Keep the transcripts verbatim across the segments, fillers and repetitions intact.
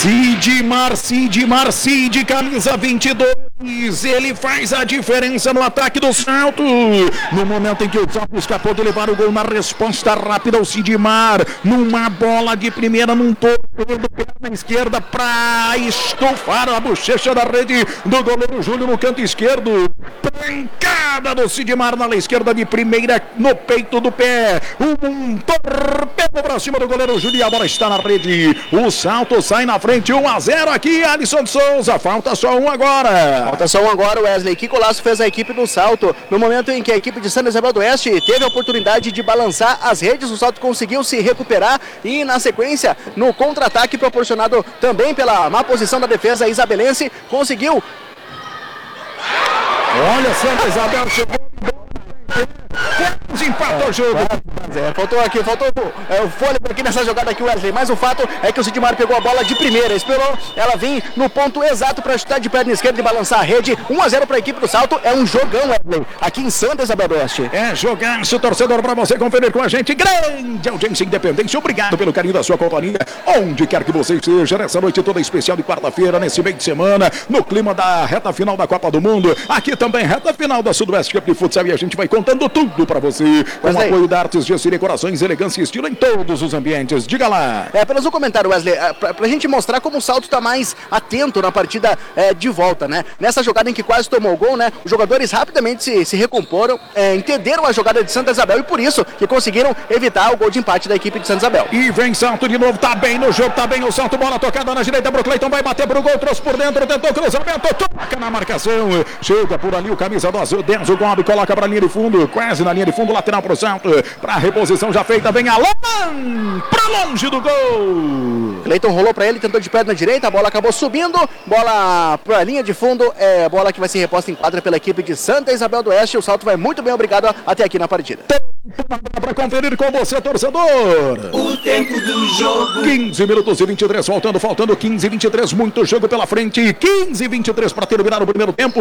Sidmar, Sidmar, Sid, camisa vinte e dois, ele faz a diferença no ataque do Salto, no momento em que o Salto escapou de levar o gol na resposta rápida, o Sidmar, numa bola de primeira, num torpedo, perna esquerda para estufar a bochecha da rede do goleiro Júlio no canto esquerdo, pancada do Sidmar na esquerda de primeira, no peito do pé, um torpedo para cima do goleiro Júlio e a bola está na rede, o Salto sai na frente, um a zero aqui, Alisson Souza, falta só um agora. Falta só um agora, Wesley. Que golaço fez a equipe do Salto, no momento em que a equipe de Santa Isabel do Oeste teve a oportunidade de balançar as redes, o Salto conseguiu se recuperar e na sequência, no contra-ataque proporcionado também pela má posição da defesa isabelense, conseguiu. Olha, Santa Isabel chegou, empatou o jogo. É, faltou aqui, faltou é, o fôlego aqui nessa jogada aqui, Wesley, mas o fato é que o Sidmar pegou a bola de primeira, esperou ela vir no ponto exato para chutar de perna esquerda e balançar a rede. um a zero para a equipe do Salto, é um jogão, Wesley, aqui em Santa Isabel do Oeste. É jogaço, torcedor, para você conferir com a gente, grande audiência Independência, obrigado pelo carinho da sua companhia, onde quer que você esteja, nessa noite toda especial de quarta-feira, nesse meio de semana, no clima da reta final da Copa do Mundo, aqui também reta final da Sudoeste Cup de Futsal, e a gente vai contando tudo para você, com o apoio da Artes de Decorações, elegância e estilo em todos os ambientes. Diga lá. É, apenas um comentário, Wesley, é, pra, pra gente mostrar como o Salto tá mais atento na partida é, de volta, né? Nessa jogada em que quase tomou o gol, né? Os jogadores rapidamente se, se recomporam, é, entenderam a jogada de Santa Isabel e por isso que conseguiram evitar o gol de empate da equipe de Santa Isabel. E vem Salto de novo, tá bem no jogo, tá bem o Salto, bola tocada na direita pro Cleiton, vai bater pro gol, trouxe por dentro, tentou cruzamento, toca na marcação, chega por ali o camisa do azul, dez o Gobi, coloca pra linha de fundo, quase na linha de fundo, lateral pro Salto, pra reposição já feita, vem Alan, pra longe do gol. Cleiton rolou pra ele, tentou de perna direita, a bola acabou subindo, bola pra linha de fundo, é bola que vai ser reposta em quadra pela equipe de Santa Isabel do Oeste, o Salto vai muito bem, obrigado até aqui na partida. Para conferir com você, torcedor. O tempo do jogo. quinze minutos e vinte e três, faltando, faltando quinze e vinte e três, muito jogo pela frente. quinze e vinte e três para terminar o primeiro tempo.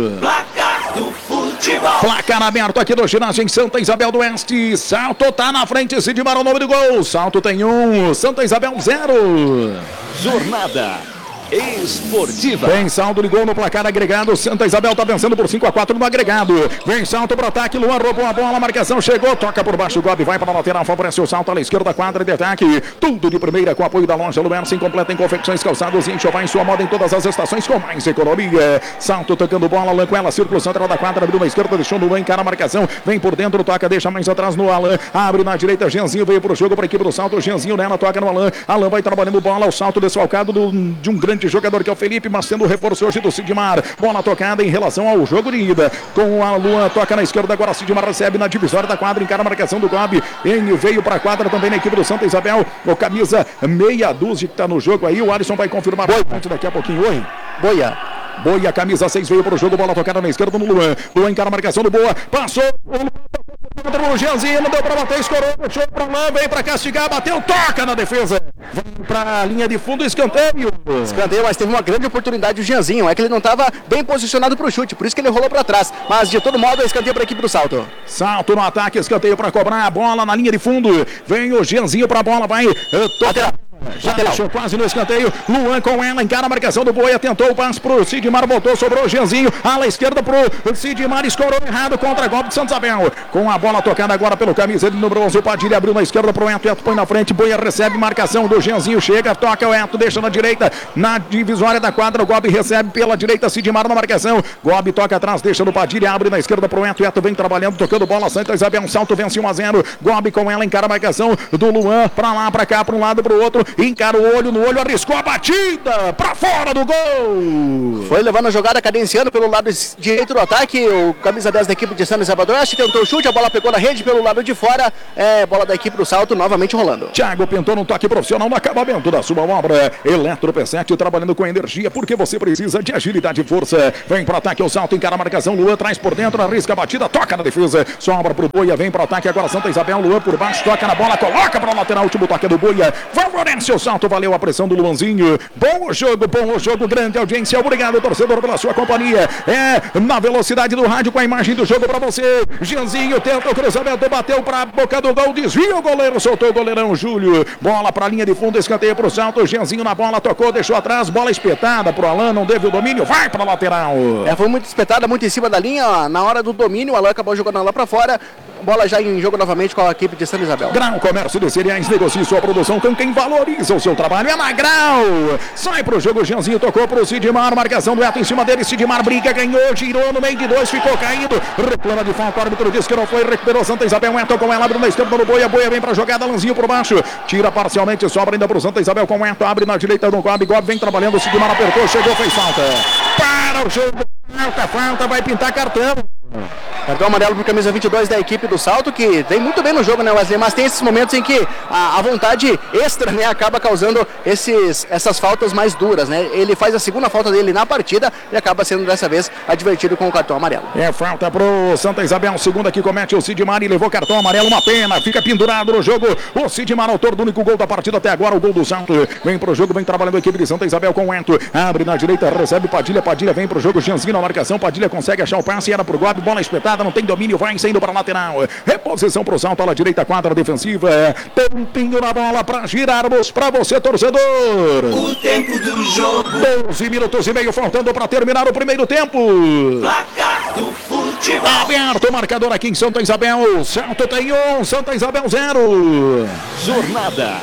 Placar do futebol. Placar aberto aqui do ginásio em Santa Isabel do Oeste. Salto tá na frente, Sidmar o nome do gol. Salto tem um, Santa Isabel zero. Jornada Esportiva. Vem saldo de gol no placar agregado. Santa Isabel tá vencendo por cinco a quatro no agregado. Vem salto pro ataque. Luan roubou a bola. A marcação chegou. Toca por baixo. O Gobi vai para a lateral. Favorece o salto à esquerda da quadra de ataque. Tudo de primeira com apoio da loja Luan. Se completa em confecções, calçados e enxoval em sua moda em todas as estações com mais economia. Salto tocando bola. Alan com ela. Círculo central da quadra. Abriu na esquerda. Deixou no Luan. Encara a marcação. Vem por dentro. Toca. Deixa mais atrás no Alan. Abre na direita. Genzinho veio pro jogo para a equipe do salto. Genzinho nela. Toca no Alan. Alan vai trabalhando bola. O salto desfalcado do, de um grande jogador que é o Felipe. Mas sendo o reforço hoje do Sidmar. Bola tocada em relação ao jogo de ida. Com a Luan, toca na esquerda. Agora Sidmar recebe na divisória da quadra. Encara a marcação do Gobi. Enio veio para a quadra também na equipe do Santa Isabel. O camisa meia dúzia que está no jogo aí. O Alisson vai confirmar daqui a pouquinho. Oi. Boia. Boia, camisa seis veio para o jogo. Bola tocada na esquerda no Luan. Luan encara a marcação do Boa. Passou. O Jeanzinho não deu para bater, escorou, puxou para lá, veio para castigar, bateu, toca na defesa. Vai para a linha de fundo, escanteio. Escanteio, mas teve uma grande oportunidade o Jeanzinho. É que ele não estava bem posicionado para o chute, por isso que ele rolou para trás. Mas de todo modo, escanteio para a equipe do Salto. Salto no ataque, escanteio para cobrar a bola na linha de fundo. Vem o Jeanzinho para a bola, vai. Toca. Já deixou quase no escanteio. Luan com ela, encara a marcação do Boia. Tentou o passe pro Sidmar, voltou, sobrou o Jeanzinho. Ala esquerda pro Sidmar, escorou errado contra golpe de Santa Isabel. Com a bola tocada agora pelo camisa de número onze. O Padilha abriu na esquerda pro Eto. Eto põe na frente. Boia recebe marcação do Jeanzinho. Chega, toca o Eto, deixa na direita. Na divisória da quadra, o Gobi recebe pela direita. Sidmar na marcação. Gobi toca atrás, deixa no Padilha. Abre na esquerda pro Eto. Eto vem trabalhando, tocando bola. Santa Isabel, um salto, vence um a zero. Gobi com ela, encara a marcação do Luan. Pra lá, pra cá, pra um lado, pro outro. Encara o olho no olho, arriscou a batida pra fora do gol. Foi levando a jogada, cadenciando pelo lado direito do ataque. O camisa dez da equipe de Santa Isabel do Oeste tentou o chute, a bola pegou na rede pelo lado de fora. É, bola da equipe do Salto novamente rolando. Thiago pintou num toque profissional no acabamento da sua obra. Eletro P sete trabalhando com energia porque você precisa de agilidade e força. Vem pro ataque o Salto, encara a marcação. Luan traz por dentro, arrisca a batida, toca na defesa. Sobra pro Boia, vem pro ataque agora Santa Isabel. Luan por baixo, toca na bola, coloca pra lateral. Último toque do Boia. Favorece Vence o salto, valeu a pressão do Luanzinho. Bom jogo, bom jogo, grande audiência. Obrigado, torcedor, pela sua companhia. É na velocidade do rádio com a imagem do jogo pra você. Gianzinho tenta o cruzamento, bateu pra boca do gol, desvia o goleiro, soltou o goleirão Júlio. Bola pra linha de fundo, escanteio pro salto. Gianzinho na bola, tocou, deixou atrás, bola espetada pro Alan, não teve o domínio, vai pra lateral. É, foi muito espetada, muito em cima da linha, ó, na hora do domínio, o Alan acabou jogando lá pra fora. Bola já em jogo novamente com a equipe de Santa Isabel. Grau Comércio de Cereais, negocie sua produção com quem valoriza o seu trabalho. É na Grau. Sai pro jogo, Gianzinho tocou pro Sidmar, marcação do Eto em cima dele. Sidmar briga, ganhou, girou no meio de dois, ficou caído. Reclama de falta, o árbitro disse que não foi, recuperou Santa Isabel. Eto com ela, abre na esquerda no Boia. Boia vem pra jogada, Alanzinho por baixo. Tira parcialmente, sobra ainda pro Santa Isabel com Eto. Abre na direita do Gob. Gob vem trabalhando, Sidmar apertou, chegou, fez falta. Para o jogo, falta, falta, vai pintar cartão. Cartão amarelo por camisa vinte e dois da equipe do Salto, que vem muito bem no jogo, né, Wesley? Mas tem esses momentos em que a, a vontade extra, né, acaba causando esses, essas faltas mais duras, né? Ele faz a segunda falta dele na partida e acaba sendo dessa vez advertido com o cartão amarelo. É falta pro Santa Isabel, segunda que comete o Sidmar e levou cartão amarelo, uma pena, fica pendurado no jogo. O Sidmar, autor do único gol da partida até agora, o gol do Salto. Vem pro jogo, vem trabalhando a equipe de Santa Isabel com o Ento. Abre na direita, recebe Padilha, Padilha vem pro jogo, Gianzinho na marcação, Padilha consegue achar o passe, era pro Gob, bola espetada, não tem domínio, vai saindo para a lateral. Reposição pro salto, à direita, quadra defensiva. Tempinho na bola para girarmos para você, torcedor. O tempo do jogo. doze minutos e meio faltando para terminar o primeiro tempo. Placar do futebol. Aberto o marcador aqui em Santa Isabel. Salto tem um, Santa Isabel zero. Jornada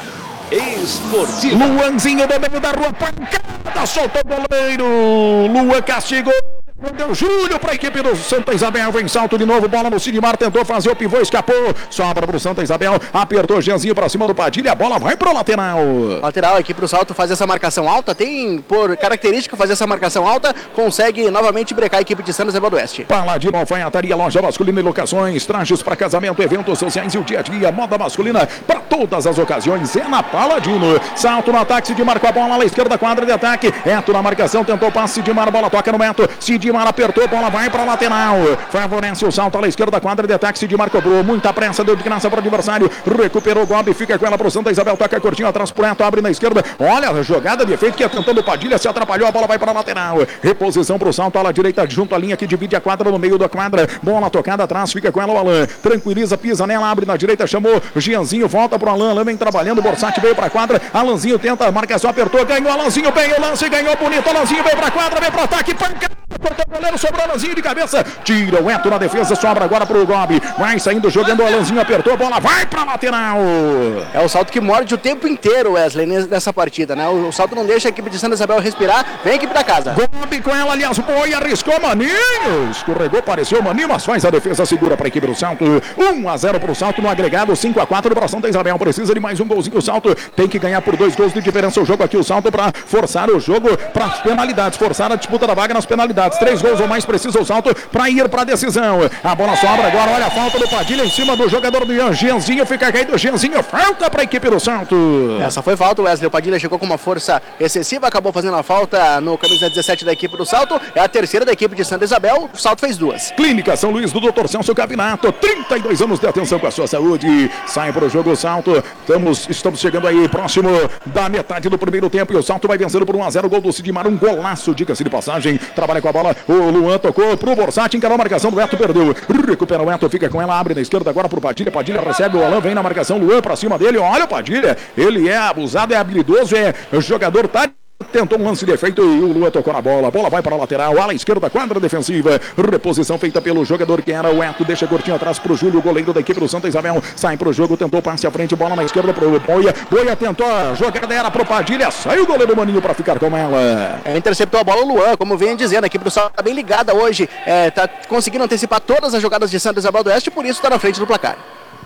Esportiva. Luanzinho do meio da rua, pancada, soltou o goleiro. Luan castigou. Deu Júlio para a equipe do Santa Isabel, vem salto de novo, bola no Sidmar, tentou fazer o pivô, escapou, sobra para o Santa Isabel, apertou Gianzinho para cima do Padilha, a bola vai para o lateral. Lateral, a equipe do Salto faz essa marcação alta, tem por característica fazer essa marcação alta, consegue novamente brecar a equipe de Santa Isabel do Oeste. Paladino Alfaiataria, loja masculina e locações, trajes para casamento, eventos sociais e o dia a dia, moda masculina para todas as ocasiões, é na Paladino. Salto no ataque, Sidmar com a bola na esquerda, quadra de ataque, Eto na marcação, tentou o passe, Sidmar, bola toca no Eto, Sidmar apertou, bola vai para a lateral, favorece o salto à esquerda, quadra de ataque, Sidmar cobrou, muita pressa, deu de graça para o adversário, recuperou o Gobi, fica com ela para o Santa Isabel, toca curtinho atrás pro Eto, abre na esquerda, olha a jogada de efeito que ia tentando Padilha, se atrapalhou, a bola vai para a lateral, reposição para o salto à direita, junto à linha que divide a quadra no meio da quadra, bola tocada atrás, fica com ela o Alan, tranquiliza, pisa nela, abre na direita, chamou Gianzinho, volta pro Alan, Alan vem trabalhando, Borsatti veio para a quadra, Alanzinho tenta, marcação, apertou, ganhou, Alanzinho, bem o lance, ganhou bonito, Alanzinho veio para a quadra, veio para o ataque, pancada, cortou o goleiro, sobrou Alanzinho de cabeça, tira o Eto na defesa, sobra agora pro Gobi, vai saindo, jogando o Alanzinho, apertou a bola, vai pra lateral. É o salto que morde o tempo inteiro, Wesley, nessa partida, né? O, o salto não deixa a equipe de Santa Isabel respirar, vem a equipe da casa. Gobi com ela, aliás, Boi arriscou, Maninho, escorregou, pareceu Maninho, mas faz a defesa, segura pra equipe do Salto, um a zero pro Salto no agregado, cinco a quatro pra Santa Isabel, precisa de mais um golzinho, o Salto tem que ganhar por dois gols de diferença o jogo aqui, o Salto pra forçar o jogo pras penalidades, forçar a disputa da vaga nas penalidades, três gols ou mais precisa o Salto para ir para a decisão. A bola sobra agora, olha a falta do Padilha em cima do jogador do Ian. Gianzinho fica caído, Gianzinho, falta para a equipe do Salto. Essa foi falta, Wesley. O Padilha chegou com uma força excessiva, acabou fazendo a falta no camisa dezessete da equipe do Salto. É a terceira da equipe de Santa Isabel, o Salto fez duas. Clínica São Luís do doutor Celso Cabinato, trinta e dois anos de atenção com a sua saúde. Sai para o jogo o Salto. Estamos, estamos chegando aí próximo da metade do primeiro tempo e o Salto vai vencendo por um a zero. Gol do Sidmar, um golaço, diga-se de passagem. Trabalha com a bola, o Luan tocou pro Borsatti, encarou a marcação do Eto, perdeu. Recupera o Eto, fica com ela, abre na esquerda agora pro Padilha. Padilha recebe o Alan, vem na marcação, Luan pra cima dele. Olha o Padilha, ele é abusado, é habilidoso, é jogador, tá. Tentou um lance de efeito e o Luan tocou na bola. A bola vai para a lateral, ala esquerda, quadra defensiva. Reposição feita pelo jogador que era o Eto. Deixa curtinho atrás para o Júlio, goleiro da equipe do Santa Isabel. Sai para o jogo, tentou passe à frente, bola na esquerda para o Boia. Boia tentou, a jogada era para o Padilha. Saiu o goleiro Maninho para ficar com ela. É, interceptou a bola o Luan, como vem dizendo. A equipe do Salto está bem ligada hoje. É, tá conseguindo antecipar todas as jogadas de Santa Isabel do Oeste, por isso está na frente do placar.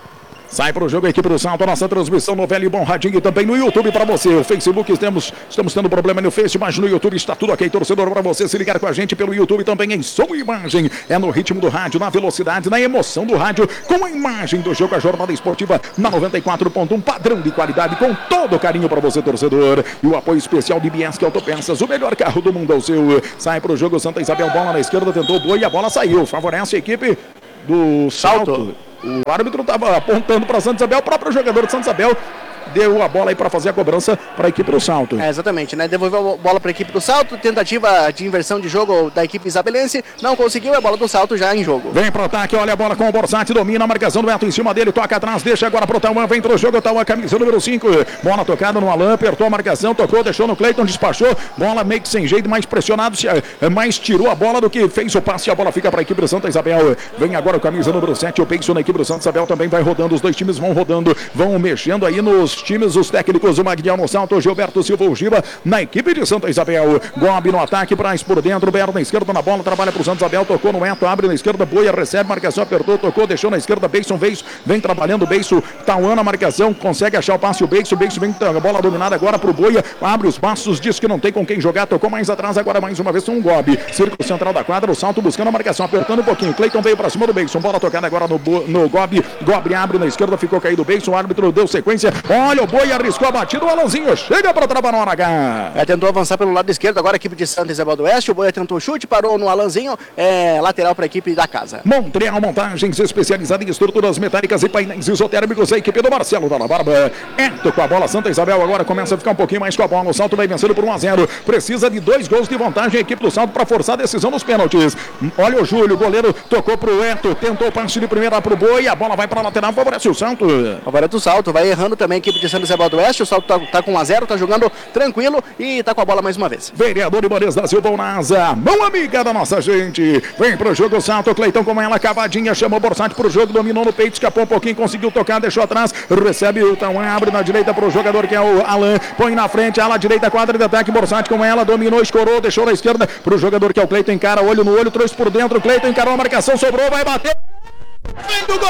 Sai para o jogo a equipe do Salto, nossa transmissão no Velho e Bom Radinho e também no YouTube para você. O Facebook, estamos, estamos tendo problema no Face, mas no YouTube está tudo ok, torcedor, para você se ligar com a gente pelo YouTube também em som e imagem. É no ritmo do rádio, na velocidade, na emoção do rádio, com a imagem do jogo, a jornada esportiva na noventa e quatro ponto um, padrão de qualidade, com todo o carinho para você, torcedor. E o apoio especial de Biesque Autopeças, o melhor carro do mundo é o seu. Sai para o jogo, Santa Isabel, bola na esquerda, tentou o Boi e a bola saiu. Favorece a equipe do Salto. O árbitro estava apontando para Santa Isabel, o próprio jogador de Santa Isabel deu a bola aí para fazer a cobrança para a equipe do Salto. É, exatamente, né? Devolveu a bola para a equipe do Salto, tentativa de inversão de jogo da equipe isabelense, não conseguiu, a bola do Salto já em jogo. Vem pro ataque, olha a bola com o Borsatti, domina a marcação do Beto em cima dele, toca atrás, deixa agora pro Tauan, vem pro jogo, Tauan, camisa número cinco, bola tocada no Alan, apertou a marcação, tocou, deixou no Cleiton, despachou, bola meio que sem jeito, mais pressionado, mais tirou a bola do que fez o passe, a bola fica para a equipe do Santa Isabel. Vem agora o camisa número sete, o Peixo na equipe do Santa Isabel também vai rodando, os dois times vão rodando, vão mexendo aí nos times, os técnicos, o Magdiel no Salto, o Gilberto Silva, o Giba na equipe de Santa Isabel. Gobi no ataque, Praz por dentro, Berro na esquerda na bola, trabalha pro Santa Isabel, tocou no Eto, abre na esquerda, Boia recebe, marcação, apertou, tocou, deixou na esquerda, Beisson, Beisson, vem trabalhando, Beisson, Tauan na marcação, consegue achar o passe, o Beisson, Beisson vem, a bola dominada agora pro Boia, abre os passos, diz que não tem com quem jogar, tocou mais atrás, agora mais uma vez com um Gobi, círculo central da quadra, o Salto buscando a marcação, apertando um pouquinho, Cleiton veio pra cima do Beisson, bola tocada agora no, no Gobi, Gobi abre na esquerda, ficou caído o Beisson, o árbitro deu sequência, olha o Boia, arriscou a batida, o Alanzinho chega pra travar no hora H. É, tentou avançar pelo lado esquerdo, agora a equipe de Santa Isabel do Oeste, o Boia tentou o chute, parou no Alanzinho, é, lateral para a equipe da casa. Montreal Montagens, especializada em estruturas metálicas e painéis isotérmicos, a equipe do Marcelo da Barba. Eto com a bola, Santa Isabel agora começa a ficar um pouquinho mais com a bola, o Salto vai vencendo por um a zero, precisa de dois gols de vantagem a equipe do Salto para forçar a decisão dos pênaltis. Olha o Júlio, o goleiro tocou pro Eto, tentou o passe de primeira pro Boi, a bola vai para a lateral, favorece o Salto. Favorece o Salto, vai errando também a equipe de Santa Isabel do Oeste, o Salto tá, tá com um a zero, tá jogando tranquilo e tá com a bola mais uma vez. Vereador Ibanez da Silva Nasa, mão amiga da nossa gente, vem pro jogo o Salto, Cleitão com ela, cavadinha, chamou o Borsatti pro jogo, dominou no peito, escapou um pouquinho, conseguiu tocar, deixou atrás, recebe o Tauan, abre na direita pro jogador que é o Alan, põe na frente, ala direita, quadra de ataque, Borsatti com ela, dominou, escorou, deixou na esquerda pro jogador que é o Cleiton, encara, olho no olho, trouxe por dentro, Cleiton encarou a marcação, sobrou, vai bater. Vem do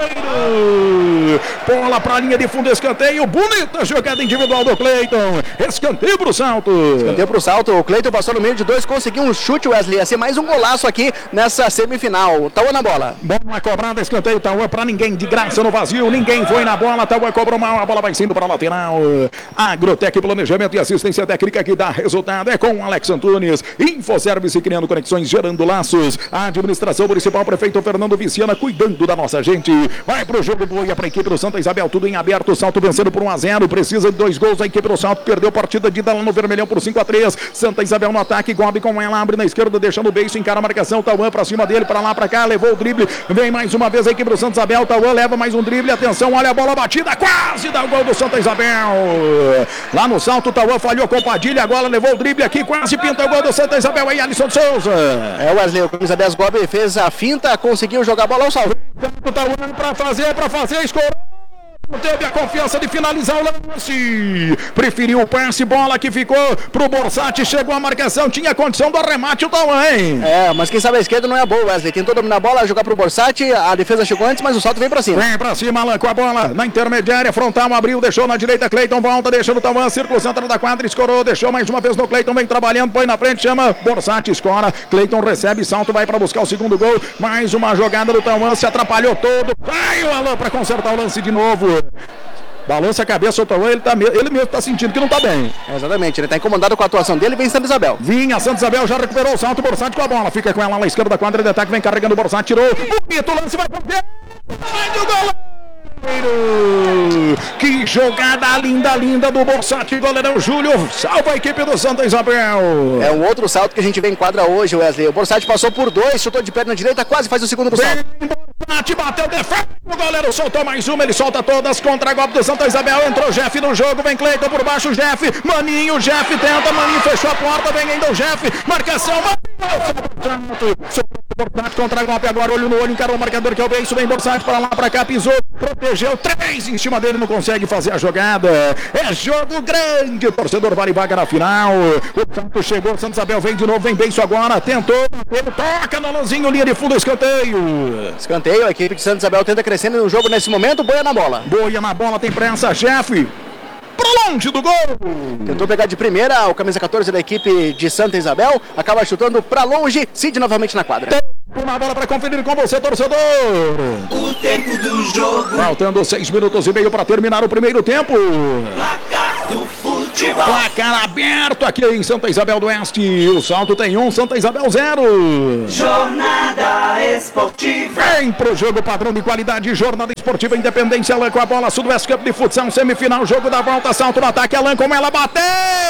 goleiro! Bola pra linha de fundo, escanteio. Bonita jogada individual do Cleiton. Escanteio pro Salto. Escanteio pro Salto. O Cleiton passou no meio de dois, conseguiu um chute, Wesley. Ia ser mais um golaço aqui nessa semifinal. Tauan na bola. Bola cobrada, escanteio. Tauan pra ninguém, de graça no vazio. Ninguém foi na bola. Tauan cobrou mal. A bola vai saindo pra lateral. Agrotec, planejamento e assistência técnica que dá resultado. É com o Alex Antunes. Infoservice criando conexões, gerando laços. A administração municipal, prefeito Fernando Viciana, cuidando da nossa gente. Vai pro jogo, Boia pra equipe do Santa Isabel, tudo em aberto, o Salto vencendo por um a zero, precisa de dois gols, a equipe do Salto perdeu partida de ida lá no vermelhão por cinco a três, Santa Isabel no ataque, Gobi com ela, abre na esquerda, deixando o Beijo, encara a marcação, Tauan pra cima dele, pra lá, pra cá, levou o drible, vem mais uma vez a equipe do Santa Isabel, Tauan leva mais um drible, atenção, olha a bola batida, quase dá o gol do Santa Isabel, lá no Salto, Tauan falhou com o Padilha, agora levou o drible aqui, quase pinta o gol do Santa Isabel, aí Alisson de Souza. É, o Wesley, o camisa dez Gobi fez a finta, conseguiu jogar a bola ao salvo. Tá para fazer, para fazer, escorou. Não teve a confiança de finalizar o lance. Preferiu o passe, bola que ficou pro Borsatti, chegou a marcação, tinha condição do arremate o Tauan, hein? É, mas quem sabe a esquerda não é boa, Wesley. Tentou dominar a bola, jogar pro Borsatti, a defesa chegou antes, mas o Salto vem pra cima. Vem pra cima, Alan, com a bola na intermediária, frontal, abriu, deixou na direita, Cleiton volta, deixou no Tauan, círculo central da quadra, escorou, deixou mais uma vez no Cleiton, vem trabalhando, põe na frente, chama, Borsatti, escora, Cleiton recebe, Salto vai pra buscar o segundo gol, mais uma jogada do Tauan, se atrapalhou todo, vai o Alan pra consertar o lance de novo. Balança a cabeça, o Tauan, ele, tá, ele mesmo tá sentindo que não tá bem. É, exatamente, ele tá incomodado com a atuação dele, vem Santa Isabel. Vinha, Santa Isabel já recuperou o Salto, Borsatti com a bola, fica com ela lá na esquerda da quadra de ataque, vem carregando o Borsatti, tirou, bonito lance, vai pro pé, vai do goleiro. Que jogada linda, linda do Borsatti, goleirão Júlio, salva a equipe do Santa Isabel. É um outro salto que a gente vê em quadra hoje, Wesley. O Borsatti passou por dois, chutou de perna direita, quase faz o segundo do salto. Borsatti bateu, defende, o goleiro soltou mais uma, ele solta todas contra a golpe do Santa Isabel, entrou Jeff no jogo, vem Cleiton por baixo, Jeff, Maninho, Jeff tenta, Maninho fechou a porta, vem ainda o Jeff, marcação, Borsatti contra a golpe, agora olho no olho, encarou o marcador que é o Beijo, vem Borsatti para lá, para cá, pisou, protegeu, três em cima dele, não consegue fazer a jogada, é jogo grande, o torcedor vale vaga na final, o Santos chegou, o Santa Isabel vem de novo, vem Beijo agora, tentou, ele toca no Alanzinho, linha de fundo, escanteio. Escanteio, a equipe de Santa Isabel tenta crescendo no jogo nesse momento, Boia na bola. Boia na bola, tem pressa, Jeff. Pra longe do gol. Tentou pegar de primeira o camisa quatorze da equipe de Santa Isabel, acaba chutando pra longe, Cid novamente na quadra. Tem uma bola para conferir com você, torcedor. O tempo do jogo. Faltando seis minutos e meio para terminar o primeiro tempo. Placar do futebol. Placar aberto aqui em Santa Isabel do Oeste. O Salto tem um, Santa Isabel zero. Jornada Esportiva. Vem pro jogo padrão de qualidade. Jornada Esportiva Independência. Alan com a bola. Sudoeste Cup de Futsal. Semifinal. Jogo da volta. Salto no ataque. Alan como ela bateu.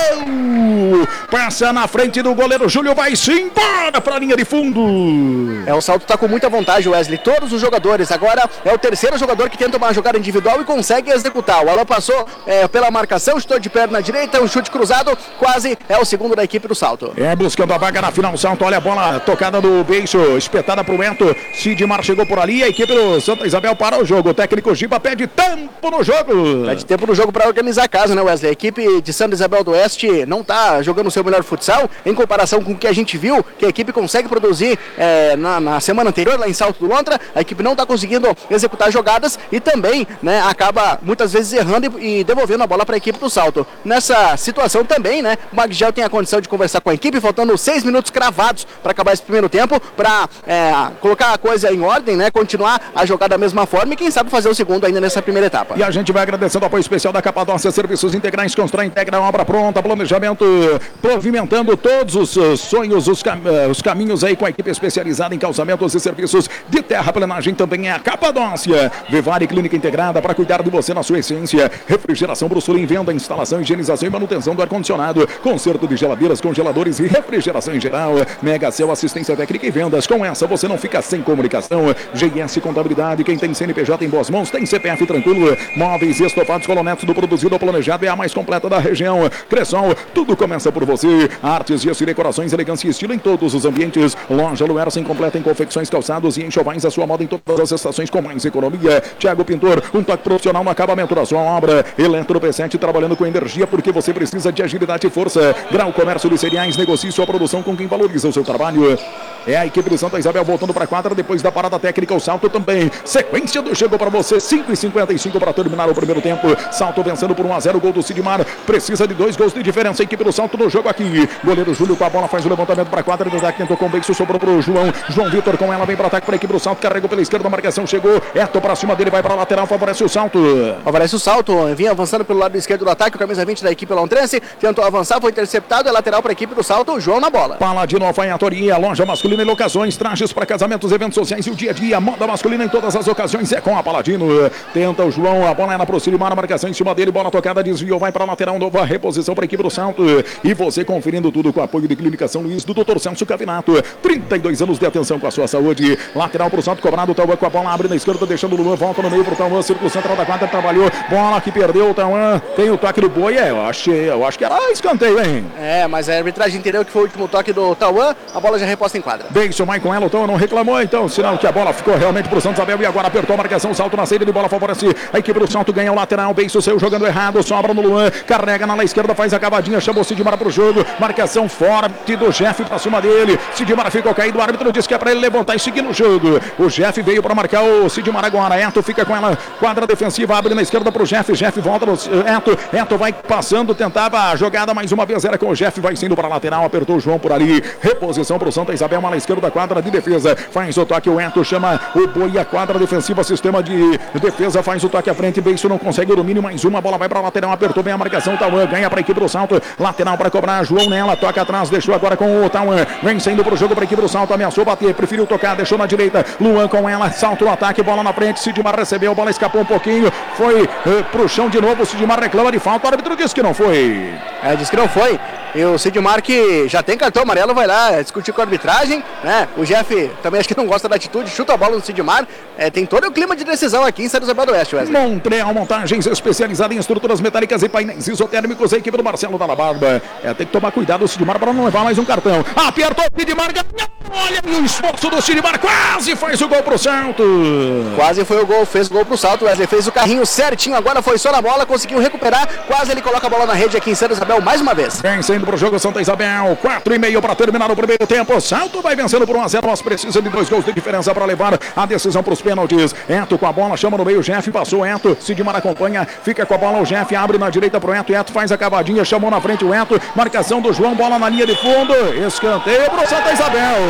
Passa na frente do goleiro. Júlio vai se embora pra linha de fundo. É, o Salto tá com muita vantagem, Wesley. Todos os jogadores. Agora é o terceiro jogador que tenta uma jogada individual e consegue executar. O Alan passou é, pela marcação. Chutou de perna direita. Um chute cruzado. Quase é o segundo da equipe do Salto. É, buscando a vaga na final. Salto. Olha a bola tocada do beijo. Espetada pro Ento. Sidmar chegou por ali. A equipe do Santa Isabel para o jogo. O técnico Giba pede tempo no jogo. Pede tempo no jogo para organizar a casa, né, Wesley? A equipe de Santa Isabel do Oeste não tá jogando o seu melhor futsal em comparação com o que a gente viu, que a equipe consegue produzir é, na, na semana anterior, lá em Salto do Lontra. A equipe não tá conseguindo executar jogadas e também, né, acaba muitas vezes errando e, e devolvendo a bola para a equipe do Salto. Nessa situação também, né, o Magdiel tem a condição de conversar com a equipe, faltando seis minutos cravados para acabar esse primeiro tempo, para é, colocar a coisa em ordem, né, continuar a jogar da mesma forma e quem sabe fazer o segundo ainda nessa primeira etapa. E a gente vai agradecendo o apoio especial da Capadócia Serviços Integrais, constrói, integra, obra pronta, planejamento, provimentando todos os uh, sonhos, os, cam uh, os caminhos aí com a equipe especializada em calçamentos e serviços de terraplenagem. Também é a Capadócia. Vivare Clínica Integrada para cuidar de você na sua essência. Refrigeração Brussul em venda, instalação, higienização e manutenção do ar-condicionado, conserto de geladeiras, congeladores e refrigeração em geral. Mega Cell Assistência Técnica e Vendas. Com essa você não fica sem comunicação. G S Contabilidade, quem tem C N P J em boas mãos tem C P F tranquilo. Móveis e estofados Colonetos do produzido ao planejado é a mais completa da região. Cressol, tudo começa por você. Artes, gesso e decorações, elegância e estilo em todos os ambientes. Loja Luerson completa em confecções, calçados e enxovais. A sua moda em todas as estações com mais economia. Thiago Pintor, um toque profissional no acabamento da sua obra. Eletro P sete trabalhando com energia porque você precisa de agilidade e força. Grau Comércio de Cereais, negocie sua produção com quem valoriza o seu trabalho. É a equipe de Santa Isabel voltando para a quadra depois da parada técnica. O Salto também. Sequência do jogo para você. cinco e cinquenta e cinco para terminar o primeiro tempo. Salto vencendo por um a zero. Gol do Sidmar. Precisa de dois gols de diferença. A equipe do Salto no jogo aqui. Goleiro Júlio com a bola faz o levantamento para a quadra. O tentou com o Beixo. Sobrou para o João. João Vitor com ela. Vem para o ataque para a equipe do Salto. Carregou pela esquerda. A marcação chegou. Eto para cima dele. Vai para a lateral. Favorece o Salto. Favorece o Salto. Vinha avançando pelo lado esquerdo do ataque. O camisa vinte da equipe lontrense. Tentou avançar. Foi interceptado. É lateral para a equipe do Salto. O João na bola. Paladino Alfaiataria. Loja masculina e locações. Trajes para casamentos, eventos sociais e o dia a dia. Moda masculina em todas as ocasiões é com a Paladino. Tenta o João, a bola é na proximar, a marcação em cima dele, bola tocada, desviou, vai para a lateral, nova reposição para a equipe do Salto. E você conferindo tudo com o apoio de Clínica São Luís do doutor Celso Cavinato. trinta e dois anos de atenção com a sua saúde. Lateral para o Salto, cobrado, o Tauan com a bola, abre na esquerda, deixando o Luan, volta no meio para o Tauan, círculo central da quadra, trabalhou, bola que perdeu o Tauan, tem o toque do Boi, é, eu achei, eu acho que era escanteio, hein? É, mas a arbitragem entendeu que foi o último toque do Tauan, a bola já reposta em quadra. Deixa o Mai com ela, o Tauan não reclamou, então, sinal que a bola ficou realmente pro Santa Isabel e agora apertou a marcação, Salto na saída de bola, favorece a equipe do Salto, ganha o lateral, Beiço saiu jogando errado, sobra no Luan, carrega na ala esquerda, faz a cavadinha, chamou o Sidmar pro jogo, marcação forte do Jeff pra cima dele, Sidmar ficou caído, o árbitro disse que é pra ele levantar e seguir no jogo, o Jeff veio pra marcar o Sidmar agora, Eto fica com ela, quadra defensiva, abre na esquerda pro Jeff, Jeff volta no Eto, Eto vai passando, tentava a jogada mais uma vez, era com o Jeff, vai saindo pra lateral, apertou o João por ali, reposição pro Santa Isabel, ala esquerda da quadra de defesa, faz o toque, o Eto chama o Boi, a quadra defensiva, sistema de defesa, faz o toque à frente, Beiço não consegue o domínio, mais uma, bola vai pra lateral, apertou bem a marcação, Tauan ganha pra equipe do Salto, lateral pra cobrar, João nela, toca atrás, deixou agora com o Tauan, vem saindo pro jogo pra equipe do Salto, ameaçou bater, preferiu tocar, deixou na direita, Luan com ela, Salto no ataque, bola na frente, Sidmar recebeu, bola escapou um pouquinho, foi uh, pro chão de novo, Sidmar reclama de falta, o árbitro disse que não foi. É, disse que não foi, e o Sidmar que já tem cartão amarelo, vai lá discutir com a arbitragem, né, o Jeff também acho que não gosta da atitude, chuta a bola no Sidmar, é, tem todo o clima de decisão aqui em Santa Isabel do Oeste, Wesley. Montreal Montagens, especializada em estruturas metálicas e painéis isotérmicos, a equipe do Marcelo Dalla Barba. É, tem que tomar cuidado o Sidmar para não levar mais um cartão. Apertou o Sidmar, olha o esforço do Sidmar, quase faz o gol pro Salto. Quase foi o gol, fez o gol pro Salto, Wesley fez o carrinho certinho, agora foi só na bola, conseguiu recuperar, quase ele coloca a bola na rede aqui em Santa Isabel mais uma vez. Vem saindo pro jogo Santa Isabel, quatro e meio para terminar o primeiro tempo, o Salto vai vencendo por um a zero, mas precisa de dois gols de diferença para levar a decisão para os pênaltis. Eto com a bola, chama no meio, Jeff passou, Eto, Sidmar acompanha, fica com a bola, o Jeff abre na direita pro Eto, Eto faz a cavadinha, chamou na frente o Eto, marcação do João, bola na linha de fundo, escanteio pro Santa Isabel.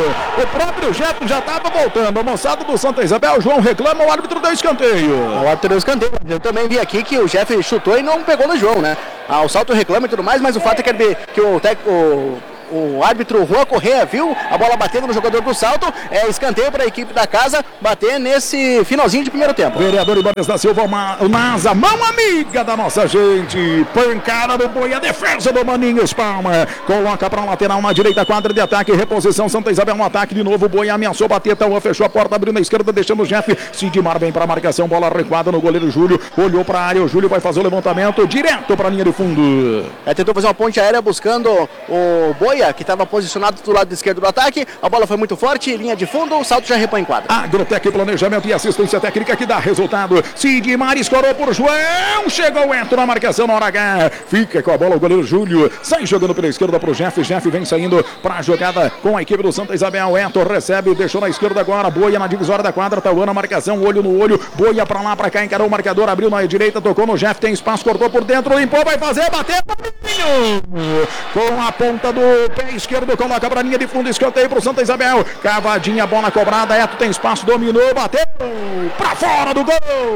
O próprio Jeff já estava voltando. A moçada do Santa Isabel, João reclama, o árbitro deu escanteio. O árbitro deu escanteio. Eu também vi aqui que o Jeff chutou e não pegou no João, né? Ah, o salto reclama e tudo mais, mas o fato é que, ele, que o, o, o árbitro Juan Correa viu a bola batendo no jogador do salto. É escanteio para a equipe da casa bater nesse finalzinho de primeiro tempo. Vereador Ibanez da Silva, o Nasa, mão amiga da nossa gente. Pancada do Boi, a defesa do Maninho Espalma. Coloca para a lateral na direita, quadra de ataque, reposição. Santa Isabel no ataque de novo. O Boi ameaçou bater, Tauan fechou a porta, abriu na esquerda, deixando o Jeff. Sidmar vem para a marcação, bola recuada no goleiro Júlio. Olhou para a área, o Júlio vai fazer o levantamento direto para a linha de fundo. É, tentou fazer uma ponte aérea buscando o Boia, que estava posicionado do lado esquerdo do ataque. A bola foi muito forte, linha de fundo, o salto já repõe em quadra. Agrotec, planejamento e assistência técnica que dá resultado. Sidmar escorou por João, chegou o Eto na marcação na hora H. Fica com a bola o goleiro Júlio, sai jogando pela esquerda pro Jeff. Jeff vem saindo para a jogada com a equipe do Santa Isabel. Eto recebe, deixou na esquerda agora. Boia na divisória da quadra, Tauan na marcação, olho no olho. Boia para lá, para cá, encarou o marcador, abriu na direita, tocou no Jeff, tem espaço, cortou por dentro, limpou, vai fazer, bateu. Com a ponta do pé esquerdo, coloca para a linha de fundo, escanteio pro Santa Isabel. Cavadinha, bola cobrada, Eto tem espaço, dominou, bateu para fora do gol.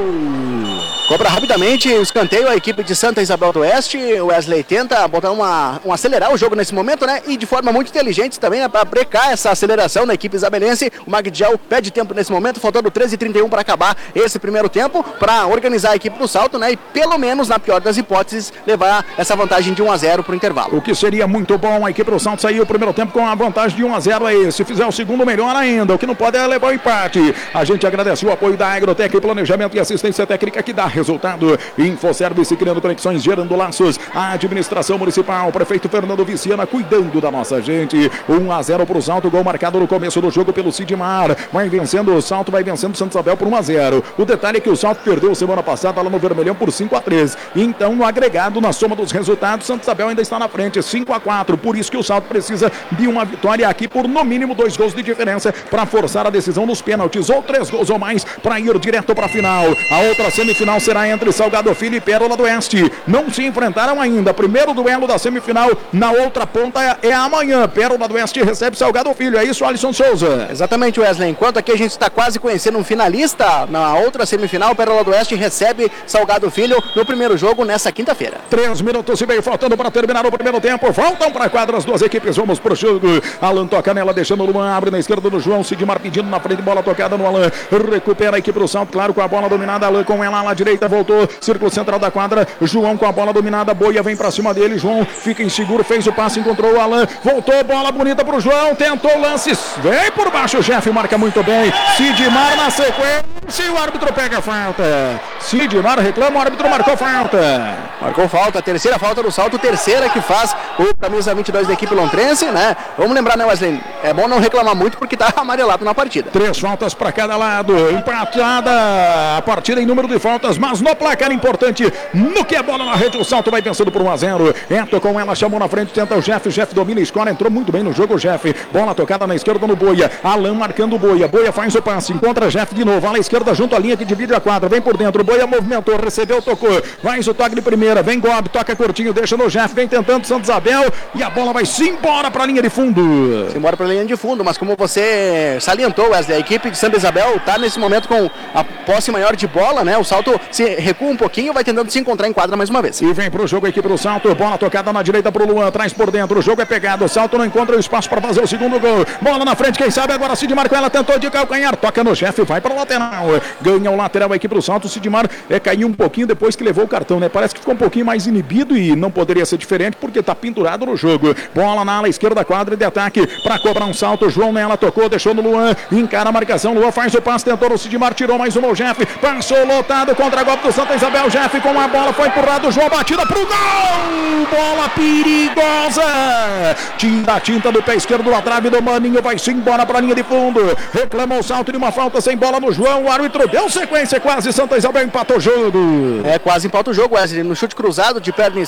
Cobra rapidamente o escanteio a equipe de Santa Isabel do Oeste. O Wesley tenta botar uma, um acelerar o jogo nesse momento, né? E de forma muito inteligente também, né? Para brecar essa aceleração na equipe isabelense. O Magdiel pede tempo nesse momento, faltando treze e trinta e um para acabar esse primeiro tempo, para organizar a equipe do salto, né? E pelo menos, na pior das hipóteses, levar essa vantagem de um a zero para o intervalo. O que seria muito bom, a equipe do salto saiu o primeiro tempo com a vantagem de um a zero aí. Se fizer o segundo, melhor ainda. O que não pode é levar o empate. A gente agradece o apoio da Agrotec, planejamento e assistência técnica que dá resultado. Infoservice, criando conexões, gerando laços. A administração municipal, o prefeito Fernando Viciana cuidando da nossa gente. um a zero para o salto, gol marcado no começo do jogo pelo Sidmar. Vai vencendo o salto, vai vencendo o Santa Isabel por um a zero. O detalhe é que o salto perdeu semana passada lá no Vermelhão por cinco a três. Então, no agregado, na soma dos resultados, Santa Isabel ainda está na frente, cinco a quatro. Por isso que o salto precisa de uma vitória aqui por no mínimo dois gols de diferença para forçar a decisão nos pênaltis, ou três gols ou mais para ir direto para a final. A outra semifinal será entre Salgado Filho e Pérola do Oeste. Não se enfrentaram ainda. Primeiro duelo da semifinal na outra ponta é amanhã. Pérola do Oeste recebe Salgado Filho. É isso, Alisson Souza? Exatamente, Wesley. Enquanto aqui a gente está quase conhecendo um finalista, na outra semifinal, Pérola do Oeste recebe Salgado Filho no primeiro jogo nessa quinta-feira. Três minutos e meio faltando para terminar o primeiro tempo. Voltam para a quadra as duas equipes. Vamos pro jogo. Alan toca nela, deixando o Luan. Abre na esquerda do João. Sidmar pedindo na frente. Bola tocada no Alan. Recupera a equipe do salto. Claro, com a bola dominada. Alan com ela na direita. Voltou. Círculo central da quadra. João com a bola dominada. Boia vem para cima dele. João fica inseguro. Fez o passe. Encontrou o Alan. Voltou. Bola bonita pro João. Tentou lances. Vem por baixo. O Jeff marca muito bem. Sidmar na sequência. E o árbitro pega a falta. Sidmar reclama. O árbitro marcou falta. Marcou falta. Terceira falta do salto. Terceira que faz o camisa vinte e dois da equipe lontrense, né? Vamos lembrar, né, Wesley? É bom não reclamar muito porque tá amarelado na partida. Três faltas para cada lado. Empatada a partida em número de faltas, mas no placar importante. No que é bola na rede, o salto vai vencendo por um a zero. Eto com ela, chamou na frente, tenta o Jeff. Jeff domina a escola, entrou muito bem no jogo o Jeff. Bola tocada na esquerda no Boia. Alan marcando o Boia. Boia faz o passe, encontra Jeff de novo. À esquerda junto à linha que divide a quadra. Vem por dentro, Boia movimentou, recebeu, tocou. Faz o toque de primeira, vem Gob, toca curtinho, deixa no Jeff. Vem tentando Santa Isabel e a bola vai se embora para a linha de fundo. Se embora para a linha de fundo, mas como você salientou, Wesley, a equipe de Santa Isabel está nesse momento com a posse maior de bola, né? O salto se recua um pouquinho, vai tentando se encontrar em quadra mais uma vez. E vem pro jogo a equipe do salto, bola tocada na direita pro Luan, traz por dentro, o jogo é pegado, o salto não encontra o espaço para fazer o segundo gol. Bola na frente, quem sabe agora Sidmar com ela, tentou de calcanhar, toca no Jeff, vai para o lateral. Ganha o lateral a equipe do salto, Sidmar é, caiu um pouquinho depois que levou o cartão, né? Parece que ficou um pouquinho mais inibido e não poderia ser diferente porque tá pendurado no jogo. Bola na ala esquerda da quadra de ataque para cobrar um salto, João nela tocou, deixou no Luan, encara a marcação, Luan faz o passe, tentou no Sidmar, tirou mais uma o Jeff, passou lotado contra a golpe do Santa Isabel, Jeff com a bola, foi empurrado, João batida pro gol, bola perigosa, tira a tinta do pé esquerdo da trave do Maninho, vai-se embora para a linha de fundo, reclama o salto de uma falta sem bola no João, o árbitro deu sequência, quase Santa Isabel empatou o jogo. É, quase empata o jogo, Wesley, no chute cruzado de perna esquerda,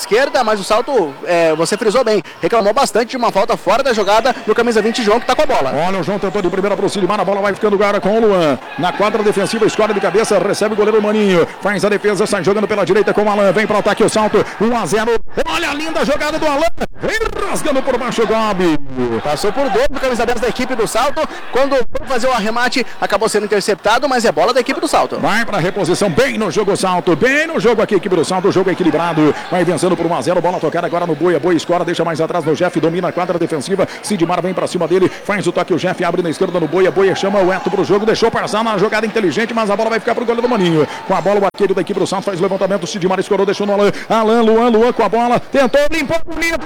mas o Salto, é, você frisou bem, reclamou bastante de uma falta fora da jogada no camisa vinte, João, que tá com a bola. Olha, o João tentou de primeira pro Sidmar, a bola vai ficando agora com o Luan. Na quadra defensiva, escolhe de cabeça, recebe o goleiro Maninho. Faz a defesa, sai jogando pela direita com o Alan. Vem para o ataque o Salto, um a zero. Olha a linda jogada do Alan. Vem rasgando por baixo o Gobi. Passou por dobro do camisa dez da equipe do Salto. Quando foi fazer o arremate, acabou sendo interceptado, mas é bola da equipe do Salto. Vai para reposição, bem no jogo o Salto. Bem no jogo aqui, equipe do Salto. O jogo é equilibrado. Vai vencendo por um a zero. Bola tocada agora no Boia. Boia escora, deixa mais atrás no Jeff. Domina a quadra defensiva. Sidmar vem para cima dele. Faz o toque. O Jeff abre na esquerda no Boia. Boia chama o Eto pro jogo. Deixou passar na jogada inteligente, mas a bola vai ficar pro goleiro Maninho. Com a bola, o arqueiro da equipe do Salto faz o levantamento. Sidmar escorou, deixou no Alan. Alan, Luan, Luan com a bola. Tentou, limpou bonito.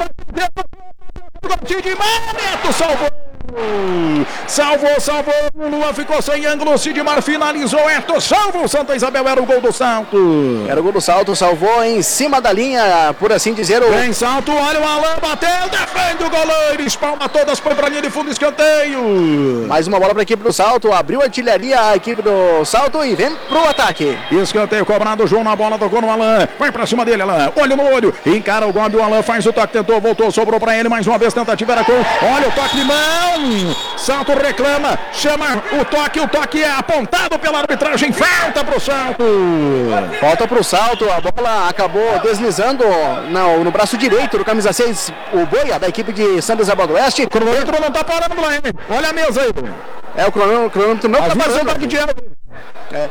Sidmar, Neto salvou. Salvou, salvou. O Luan ficou sem ângulo. Sidmar finalizou. Eto salvou. O Santa Isabel era o gol do Salto. Era o gol do Salto, salvou em cima da linha, por assim dizer. O... Vem Salto, olha o Alan, bateu, defende o goleiro. Espalma todas, põe pra linha de fundo, escanteio. Mais uma bola pra equipe do Salto. Abriu a artilharia a equipe do Salto e vem pro ataque. Escanteio cobrado. João na bola, tocou no Alan. Vai pra cima dele, Alan. Olho no olho. Encara o Gobi. O Alan faz o toque, tentou, voltou, sobrou pra ele. Mais uma vez, tentativa era com. Olha o toque de mão. Salto reclama, chama o toque. O toque é apontado pela arbitragem. Falta pro Salto. Falta pro Salto. A bola acabou deslizando no, no braço direito do camisa seis, o Boia, da equipe de Santa Isabel do Oeste. O cronômetro não tá parando lá, hein? Olha a mesa aí. É, o cronômetro, o cronômetro não tá parando. Que é.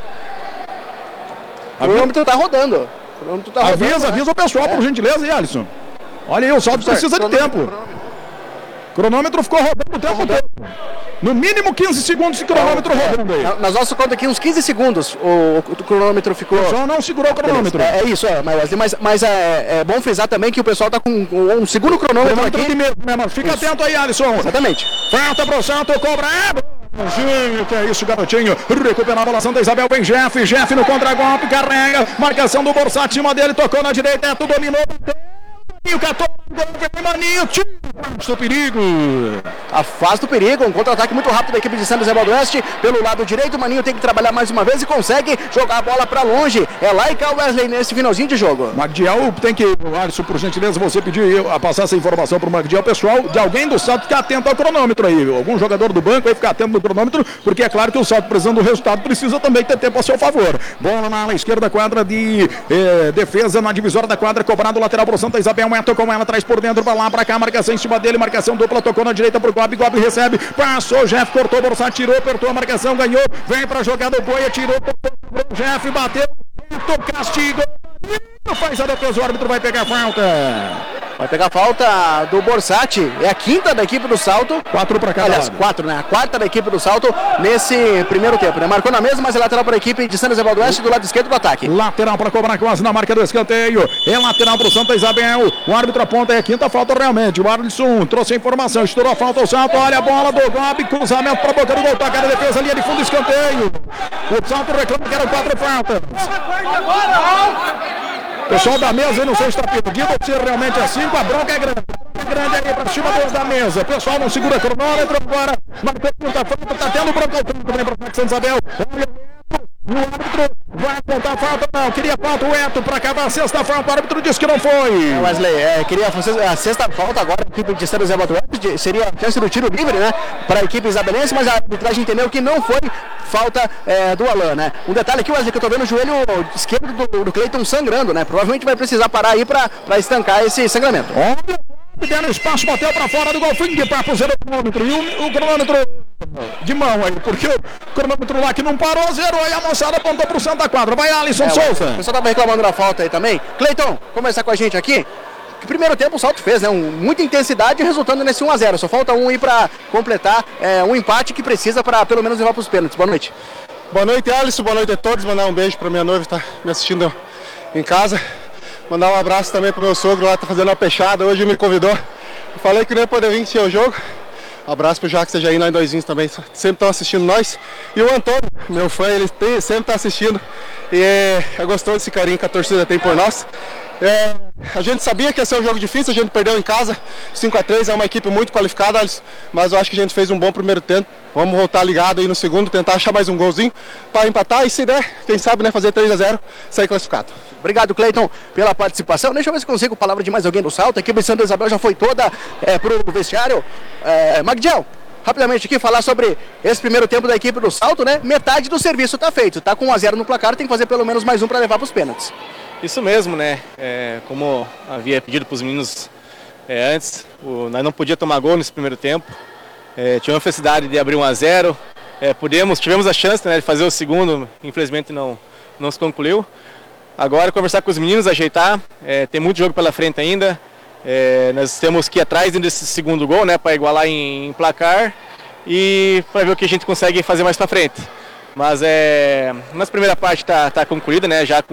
O cronômetro tá rodando. O cronômetro tá rodando. Avisa, né? avisa o pessoal, é. Por gentileza, e Alisson. Olha aí, o Salto precisa de tempo. O cronômetro ficou rodando o tempo todo. No mínimo quinze segundos de cronômetro é, rodando aí. Nós nossa conta aqui uns quinze segundos o, o cronômetro ficou. O pessoal não segurou o cronômetro. É, é isso, é, mas, mas é, é bom frisar também que o pessoal tá com um segundo cronômetro, cronômetro aqui. Mesmo, né, mas fica isso. Atento aí, Alisson. Exatamente. Falta pro Salto, cobra. Garotinho, que é isso, garotinho. Recupera a bola, Santa Isabel, vem Jeff. Jeff no contra-golpe, carrega. Marcação do Borsat, cima dele, tocou na direita, Eto dominou. Maninho, catou, Maninho, afasta o perigo. Afasta o perigo, um contra-ataque muito rápido da equipe de Santa Isabel do Oeste. Pelo lado direito, o Maninho tem que trabalhar mais uma vez e consegue jogar a bola pra longe. É lá e cá o Wesley nesse finalzinho de jogo. Magdiel tem que, Alisson, por gentileza, você pediu a passar essa informação pro Magdiel, pessoal, de alguém do Salto ficar atento ao cronômetro aí. Algum jogador do banco aí ficar atento no cronômetro, porque é claro que o Salto, precisando do resultado, precisa também ter tempo a seu favor. Bola na ala esquerda, quadra de eh, defesa, na divisória da quadra, cobrado lateral pro Santa Isabel. Eto com ela, traz por dentro, pra lá, pra cá, marcação em cima dele, marcação dupla, tocou na direita pro Gobi, Gobi recebe, passou, Jeff cortou, Borsat tirou, apertou a marcação, ganhou, vem pra jogada, o Boia tirou, o Jeff bateu, castigo, faz a defesa, o árbitro vai pegar a falta. Vai pegar a falta do Borsat, é a quinta da equipe do Salto. Quatro para cada Aliás, lado. quatro, né? A quarta da equipe do Salto nesse primeiro tempo, né? Marcou na mesma, mas é lateral para a equipe de Santa Isabel do Oeste do lado esquerdo do ataque. Lateral para cobrar quase na marca do escanteio. É lateral para o Santa Isabel. O árbitro aponta, é a quinta falta realmente. O Alisson trouxe a informação, estourou a falta, o Salto, olha a bola do Gobi, cruzamento para a boca do gol, toca na defesa, linha de fundo, escanteio. O Salto reclama que eram quatro faltas. Pessoal da mesa, eu não sei se está pedindo, se realmente é cinco, a bronca é grande. É grande aí para cima da mesa. Pessoal não segura cronômetro agora. Marcou quinta falta, está tendo bronca também para o Santa Isabel. O árbitro vai apontar a falta, não. Queria falta o Eto para acabar a sexta falta. O árbitro disse que não foi. É, Wesley, é, queria a sexta falta agora. A equipe de Santa Isabel do Oeste seria a chance do tiro livre, né? Para a equipe isabelense, mas a arbitragem entendeu que não foi falta é, do Alan, né? Um detalhe aqui, Wesley, que eu tô vendo o joelho esquerdo do, do Cleiton sangrando, né? Provavelmente vai precisar parar aí para estancar esse sangramento. Olha, deram espaço, bateu para fora do gol, fim de papo, zero cronômetro. E o, o cronômetro de mão aí, porque o cronômetro lá que não parou, zerou e a moçada apontou pro Santa Quadra. Vai, Alisson é, Souza. O pessoal tava reclamando da falta aí também. Cleiton, começar com a gente aqui. Que primeiro tempo o Salto fez, né? Um, muita intensidade resultando nesse um a zero. Só falta um aí para completar é, um empate que precisa para pelo menos levar para os pênaltis. Boa noite. Boa noite, Alisson. Boa noite a todos. Mandar um beijo para minha noiva que está me assistindo em casa. Mandar um abraço também para o meu sogro lá, tá fazendo uma peixada. Hoje me convidou. Eu falei que não ia poder vir assistir o jogo. Um abraço pro Jacques, seja aí, nós doisinhos também. Sempre estão assistindo nós. E o Antônio, meu fã, ele tem, sempre está assistindo. E é, é gostoso esse carinho que a torcida tem por nós. É, a gente sabia que ia ser um jogo difícil, a gente perdeu em casa, cinco a três, é uma equipe muito qualificada, mas eu acho que a gente fez um bom primeiro tempo. Vamos voltar ligado aí no segundo, tentar achar mais um golzinho para empatar e se der, quem sabe, né, fazer três a zero, sair classificado. Obrigado, Cleiton, pela participação. Deixa eu ver se consigo palavra de mais alguém do Salto. A equipe de Santa Isabel já foi toda é, para o vestiário. É, Magdiel, rapidamente aqui falar sobre esse primeiro tempo da equipe do Salto, né? Metade do serviço está feito, tá com um a zero no placar, tem que fazer pelo menos mais um para levar para os pênaltis. Isso mesmo, né? É, como havia pedido para os meninos é, antes, o, nós não podíamos tomar gol nesse primeiro tempo. É, tivemos a felicidade de abrir um a zero. É, podemos, tivemos a chance, né, de fazer o segundo, infelizmente não, não se concluiu. Agora conversar com os meninos, ajeitar. É, tem muito jogo pela frente ainda. É, nós temos que ir atrás desse segundo gol, né, para igualar em, em placar e para ver o que a gente consegue fazer mais para frente. Mas é, nossa primeira parte está tá concluída, né, já com